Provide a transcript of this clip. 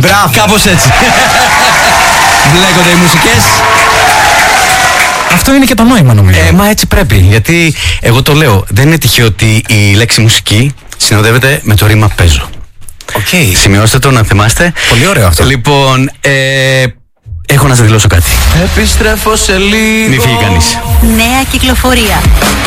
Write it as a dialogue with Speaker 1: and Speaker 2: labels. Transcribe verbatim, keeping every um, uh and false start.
Speaker 1: Μπράβο.
Speaker 2: Κάπως έτσι. Μπλέκονται οι μουσικές.
Speaker 1: Αυτό είναι και το νόημα, νομίζω.
Speaker 2: Ε, μα έτσι πρέπει. Γιατί εγώ το λέω, δεν είναι τυχαίο ότι η λέξη μουσική συνοδεύεται με το ρήμα παίζω.
Speaker 1: Οκ. Okay.
Speaker 2: Σημειώστε το, να θυμάστε.
Speaker 1: Πολύ ωραίο αυτό.
Speaker 2: Λοιπόν, ε, έχω να σας δηλώσω κάτι.
Speaker 3: Επιστρέφω σε λίγο.
Speaker 2: Μη φύγει κανείς.
Speaker 4: Νέα κυκλοφορία.